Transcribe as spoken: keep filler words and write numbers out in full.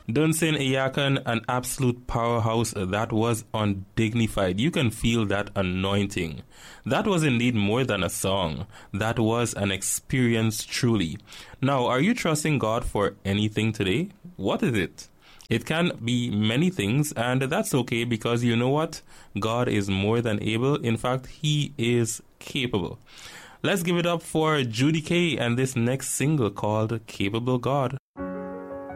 Dunsin Iyakan, an absolute powerhouse that was undignified. You can feel that anointing. That was indeed more than a song. That was an experience truly. Now, are you trusting God for anything today? What is it? It can be many things, and that's okay, because you know what? God is more than able. In fact, He is capable. Let's give it up for Judy Kay and this next single called Capable God.